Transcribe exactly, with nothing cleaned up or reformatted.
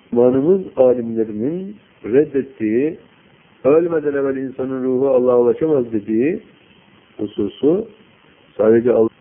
Müslümanımız alimlerinin reddettiği, ölmeden evvel insanın ruhu Allah'a ulaşamaz dediği hususu sadece Allah